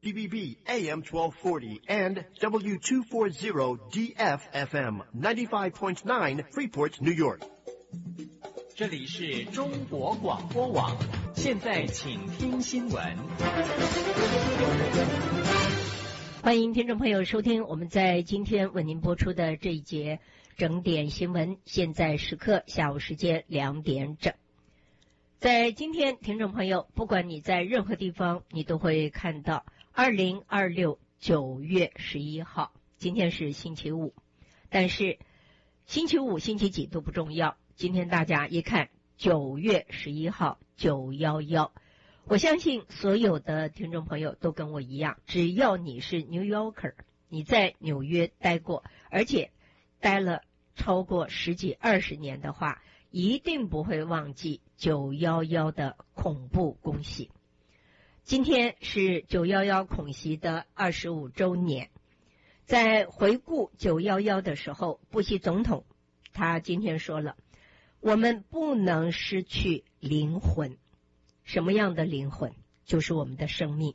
DBB AM 1240 and W240 DFFM 95.9 Freeport, New York. 这里是中国广播网，现在请听新闻。 欢迎听众朋友收听我们在今天为您播出的这一节整点新闻，现在时刻下午时间2点整。在今天，听众朋友，不管你在任何地方，你都会看到2026 9月11号，今天是星期五，但是星期五、星期几都不重要。今天大家一看9月11号911，我相信所有的听众朋友都跟我一样，只要你是 New Yorker， 你在纽约待过，而且待了超过10几20年的话，一定不会忘记911的恐怖攻击。今天是911恐袭的25周年，在回顾911的时候，布希总统他今天说了，我们不能失去灵魂。什么样的灵魂？就是我们的生命。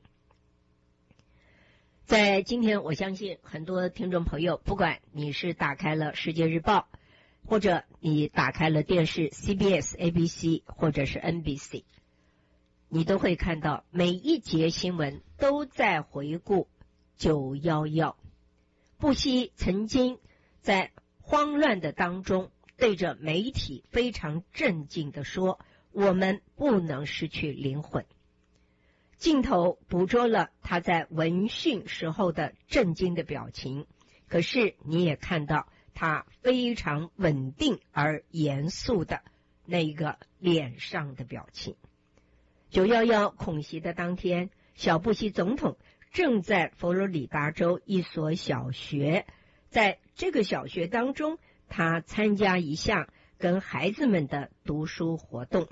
在今天，我相信很多听众朋友，不管你是打开了《世界日报》，或者你打开了电视 CBS、ABC 或者是 NBC， 你都会看到每一节新闻都在回顾911。布希曾经在慌乱的当中对着媒体非常镇静地说，我们不能失去灵魂。镜头捕捉了他在闻讯时候的震惊的表情，可是你也看到他非常稳定而严肃的那个脸上的表情。911恐袭的当天，小布希总统正在佛罗里达州一所小学，在这个小学当中，他参加一项跟孩子们的读书活动。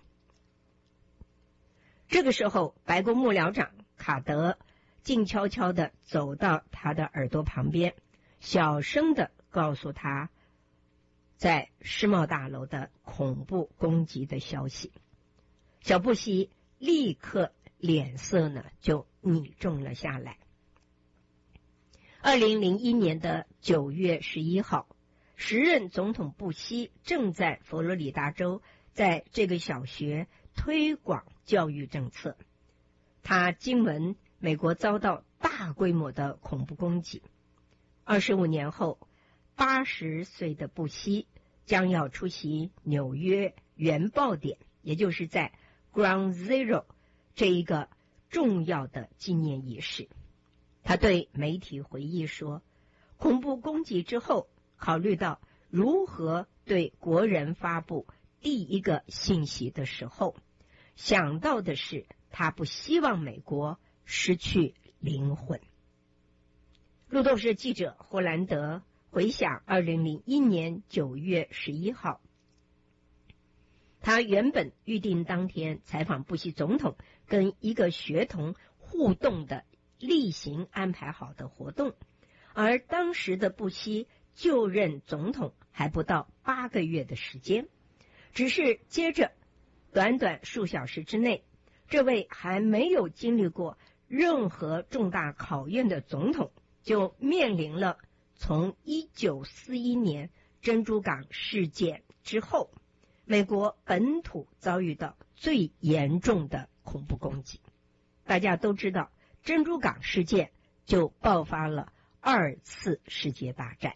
这个时候，白宫幕僚长卡德静悄悄地走到他的耳朵旁边，小声地告诉他在世贸大楼的恐怖攻击的消息。小布希立刻脸色呢就凝重了下来。2001年的9月11号，时任总统布希正在佛罗里达州在这个小学推广教育政策。他惊闻美国遭到大规模的恐怖攻击。25年后，80岁的布希将要出席纽约原爆点，也就是在 Ground Zero 这一个重要的纪念仪式。他对媒体回忆说，恐怖攻击之后，考虑到如何对国人发布第一个信息的时候，想到的是他不希望美国失去灵魂。路透社记者霍兰德回想2001年9月11号，他原本预定当天采访布希总统跟一个学童互动的例行安排好的活动，而当时的布希就任总统还不到8个月的时间，只是接着短短数小时之内，这位还没有经历过任何重大考验的总统就面临了从1941年珍珠港事件之后，美国本土遭遇到最严重的恐怖攻击。大家都知道，珍珠港事件就爆发了2次世界大战。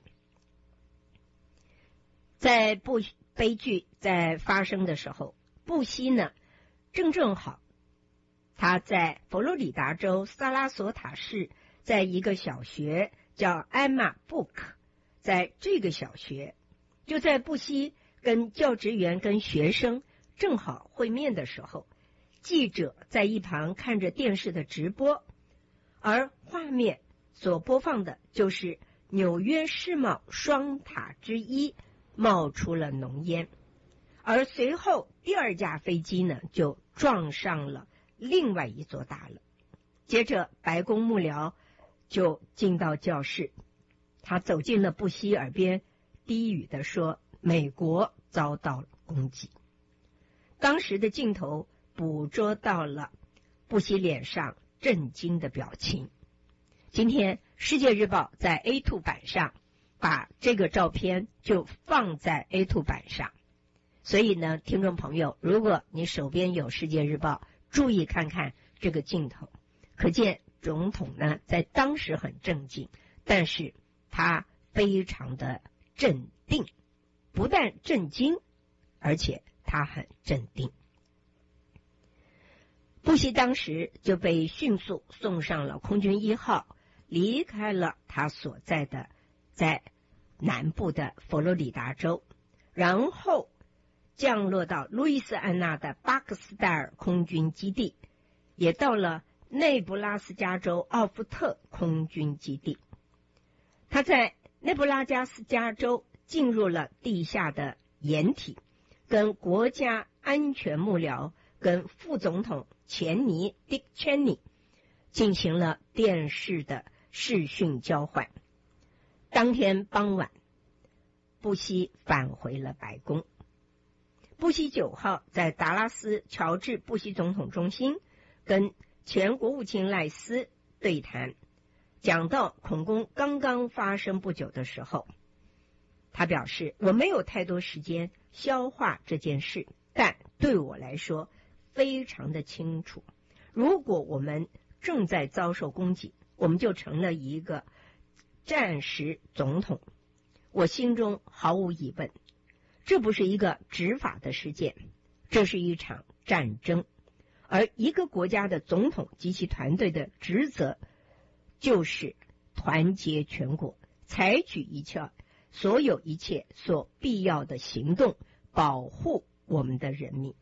在悲剧在发生的时候，布希呢正好他在佛罗里达州萨拉索塔市，在一个小学叫艾玛布克，在这个小学，就在布希跟教职员跟学生正好会面的时候，记者在一旁看着电视的直播，而画面所播放的就是纽约世贸双塔之一冒出了浓烟，而随后第2架飞机呢就撞上了另外一座大楼。接着白宫幕僚就进到教室，他走进了布希耳边，低语地说，美国遭到了攻击。当时的镜头捕捉到了布希脸上震惊的表情， 今天《世界日报》在 A2 版上把这个照片就放在 A2 版上，所以呢，听众朋友，如果你手边有《世界日报》，注意看看这个镜头，可见总统呢在当时很镇静，但是他非常的镇定，不但震惊，而且他很镇定。布希当时就被迅速送上了空军1号，离开了他所在的在南部的佛罗里达州，然后降落到路易斯安那的巴克斯戴尔空军基地，也到了内布拉斯加州奥夫特空军基地。他在内布拉斯加州进入了地下的掩体，跟国家安全幕僚跟副总统钱尼 Dick Cheney 进行了电视的视讯交换。当天傍晚，布希返回了白宫。布希9号在达拉斯乔治布希总统中心跟前国务卿赖斯对谈，讲到恐攻刚刚发生不久的时候，他表示，我没有太多时间消化这件事，但对我来说非常的清楚，如果我们正在遭受攻击，我们就成了一个战时总统。我心中毫无疑问，这不是一个执法的事件，这是一场战争，而一个国家的总统及其团队的职责就是团结全国，采取所有一切所必要的行动，保护我们的人民。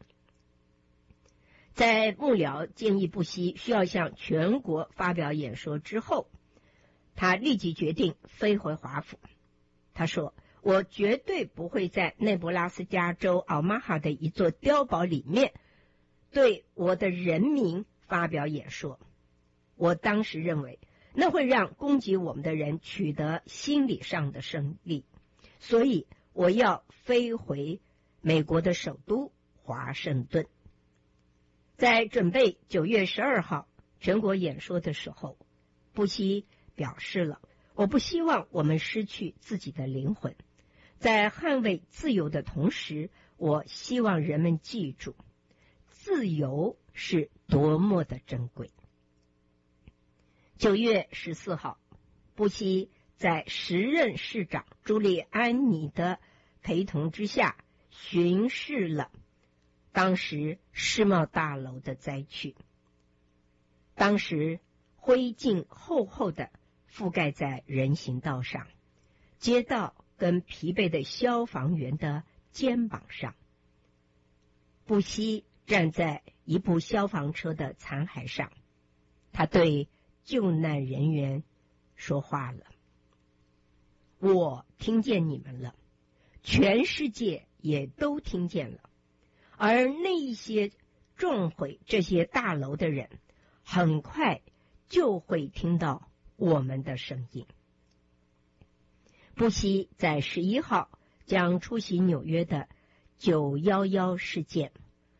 在幕僚建议布希需要向全国发表演说之后，他立即决定飞回华府。他说，我绝对不会在内布拉斯加州奥马哈的一座碉堡里面对我的人民发表演说。我当时认为那会让攻击我们的人取得心理上的胜利，所以我要飞回美国的首都华盛顿。在准备9月12号全国演说的时候，布希表示了，我不希望我们失去自己的灵魂，在捍卫自由的同时，我希望人们记住，自由是多么的珍贵。9月14号，布希在时任市长朱利安尼的陪同之下，巡视了当时世贸大楼的灾区。当时灰烬厚厚的覆盖在人行道上，街道跟疲惫的消防员的肩膀上。布希站在一部消防车的残骸上，他对救难人员说话了，我听见你们了，全世界也都听见了，而那一些撞毁这些大楼的人很快就会听到我们的声音。布希在11号将出席纽约的911事件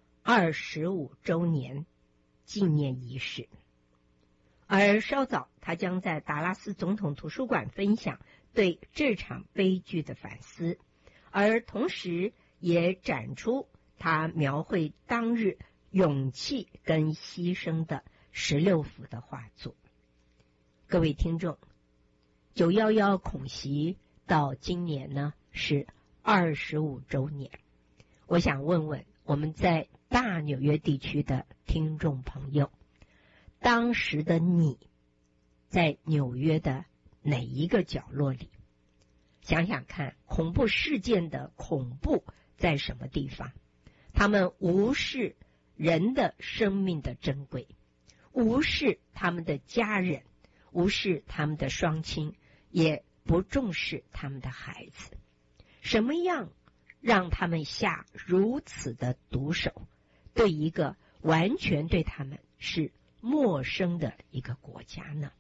25周年纪念仪式，而稍早他将在达拉斯总统图书馆分享对这场悲剧的反思，而同时也展出他描绘当日勇气跟牺牲的16幅的画作。各位听众，911恐袭到今年呢是25周年。我想问问我们在大纽约地区的听众朋友，当时的你在纽约的哪一个角落里？想想看，恐怖事件的恐怖在什么地方？他们无视人的生命的珍贵，无视他们的家人，无视他们的双亲，也不重视他们的孩子。什么样让他们下如此的毒手，对一个完全对他们是陌生的一个国家呢？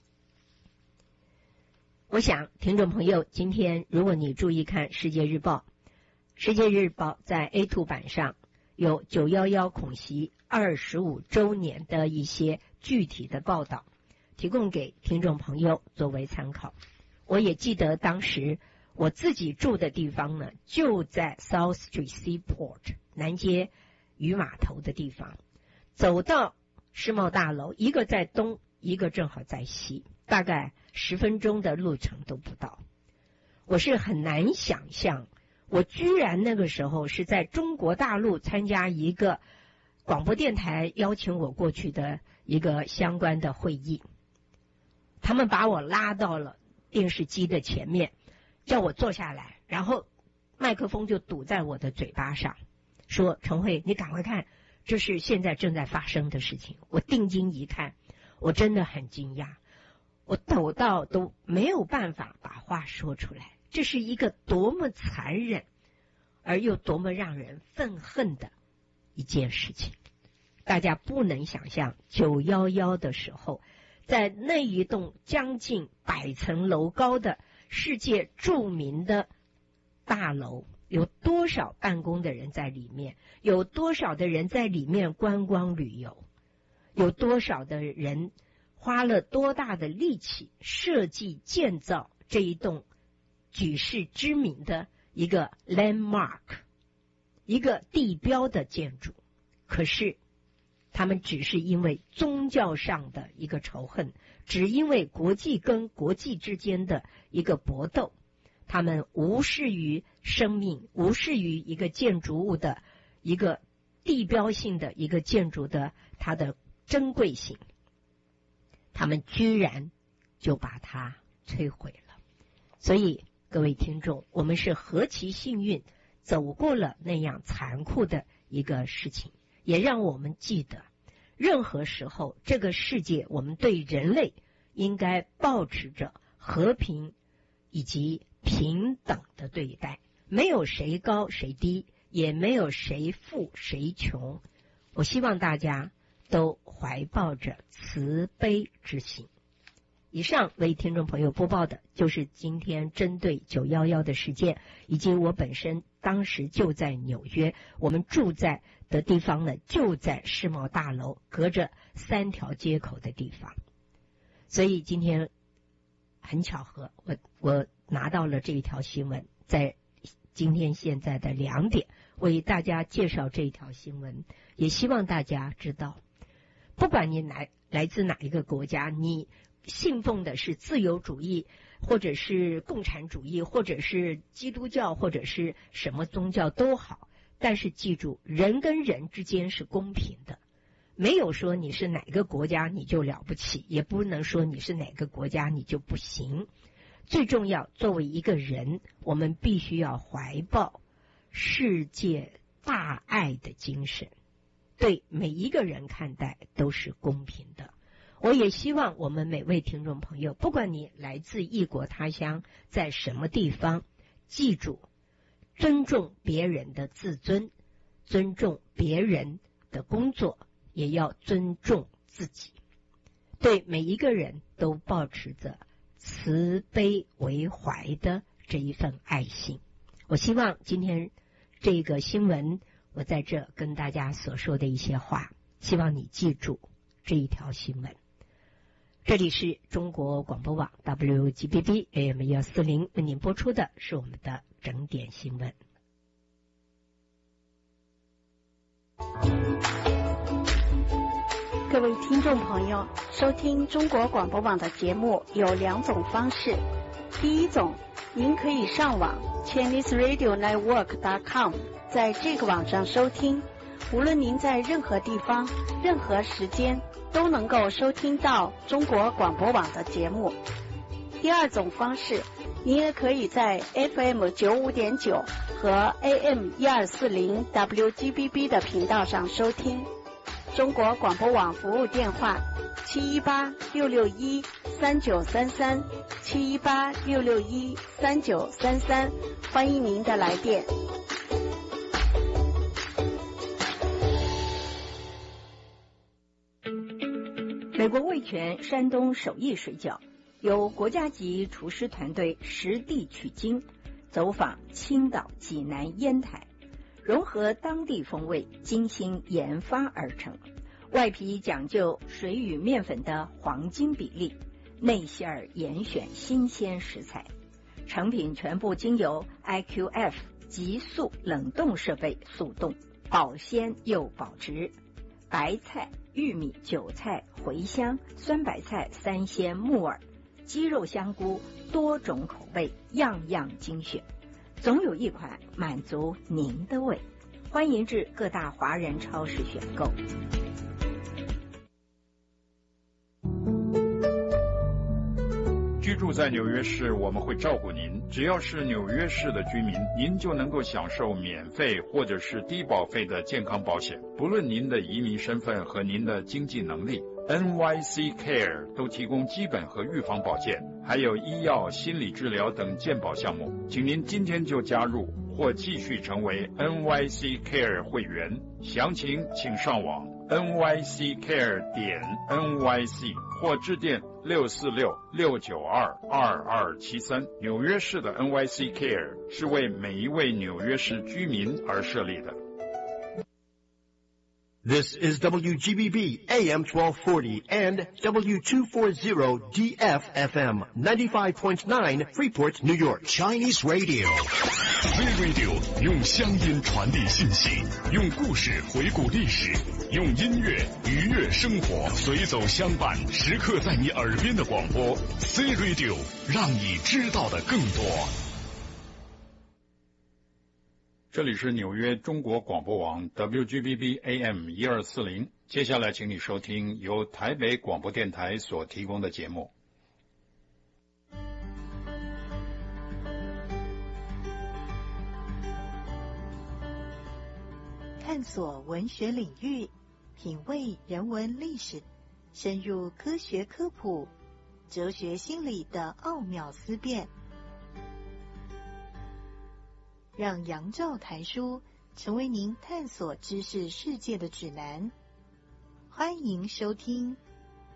我想听众朋友，今天如果你注意看《世界日报》，《世界日报》在 A2 版上有911恐袭25周年的一些具体的报道， 提供给听众朋友作为参考。我也记得当时我自己住的地方呢，就在 South Street Seaport 南街渔码头的地方，走到世贸大楼，一个在东，一个正好在西，大概10分钟的路程都不到。我是很难想象，我居然那个时候是在中国大陆参加一个广播电台邀请我过去的一个相关的会议，他们把我拉到了电视机的前面，叫我坐下来，然后麦克风就堵在我的嘴巴上，说陈慧，你赶快看，这是现在正在发生的事情。我定睛一看，我真的很惊讶，我抖到都没有办法把话说出来。这是一个多么残忍而又多么让人愤恨的一件事情。大家不能想象911的时候，在那一栋将近100层楼高的世界著名的大楼，有多少办公的人在里面，有多少的人在里面观光旅游，有多少的人花了多大的力气设计建造这一栋举世知名的一个 landmark， 一个地标的建筑。可是他们只是因为宗教上的一个仇恨，只因为国际跟国际之间的一个搏斗，他们无视于生命，无视于一个建筑物的一个地标性的一个建筑的它的珍贵性，他们居然就把它摧毁了。所以各位听众，我们是何其幸运走过了那样残酷的一个事情，也让我们记得任何时候这个世界我们对人类应该抱持着和平以及平等的对待，没有谁高谁低，也没有谁富谁穷。我希望大家都怀抱着慈悲之心。以上为听众朋友播报的就是今天针对911的事件，以及我本身当时就在纽约，我们住在的地方呢，就在世贸大楼隔着3条街口的地方。所以今天很巧合，我拿到了这一条新闻，在今天现在的2点为大家介绍这一条新闻，也希望大家知道，不管你来自哪一个国家，你信奉的是自由主义，或者是共产主义，或者是基督教，或者是什么宗教都好，但是记住，人跟人之间是公平的，没有说你是哪个国家你就了不起，也不能说你是哪个国家你就不行。最重要，作为一个人，我们必须要怀抱世界大爱的精神，对每一个人看待都是公平的。我也希望我们每位听众朋友，不管你来自异国他乡，在什么地方，记住尊重别人的自尊，尊重别人的工作，也要尊重自己，对每一个人都保持着慈悲为怀的这一份爱心。我希望今天这个新闻，我在这跟大家所说的一些话，希望你记住这一条新闻。这里是中国广播网 WGBB AM 140，为您播出的是我们的整点新闻。 各位听众朋友，收听中国广播网的节目有2种方式。第一种，您可以上网 ChineseRadioNetwork.com， 在这个网上收听，无论您在任何地方、任何时间都能够收听到中国广播网的节目。第二种方式，您也可以在 FM 95.9 和 AM 1240 WGBB 的频道上收听。中国广播网服务电话718-661-3933 718-661-3933，欢迎您的来电。 美国味全山东手艺水饺由国家级厨师团队实地取经，走访青岛、济南、烟台，融合当地风味，精心研发而成。 外皮讲究水与面粉的黄金比例，内馅儿严选新鲜食材，成品全部经由 IQF 急速冷冻设备速冻，保鲜又保值。白菜、玉米、韭菜、茴香、酸白菜、三鲜、木耳、鸡肉、香菇，多种口味，样样精选，总有一款满足您的胃。欢迎至各大华人超市选购。 居住在纽约市，我们会照顾您。只要是纽约市的居民，您就能够享受免费或者是低保费的健康保险。不论您的移民身份和您的经济能力， NYC Care 都提供基本和预防保健，还有医药、心理治疗等健保项目。请您今天就加入或继续成为 NYC Care 会员。详情请上网 nyccare.nyc 或致电646-692-2273。纽约市的 NYC Care 是为每一位纽约市居民而设立的。 This is WGBB AM 1240 and W240 DFFM 95.9 Freeport, New York. Chinese Radio. Z Radio 用乡音传递信息，用故事回顾历史，用音乐愉悦生活，随走相伴，时刻在你耳边的广播 Z Radio， 让你知道的更多。 这里是纽约中国广播网 WGBB AM 1240，接下来请你收听由台北广播电台所提供的节目。 探索文学领域，品味人文历史，深入科学科普、哲学心理的奥妙思辨。让杨照谈书成为您探索知识世界的指南。欢迎收听